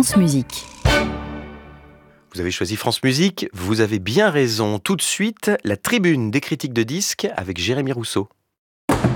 France Musique. Vous avez choisi France Musique, vous avez bien raison. Tout de suite, la tribune des critiques de disques avec Jérémy Rousseau.